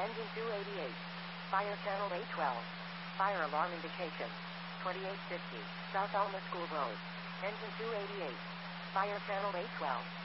Engine 288. Fire channel A12. Fire alarm indication. 2850. South Alma School Road. Engine 288. Fire channel A12.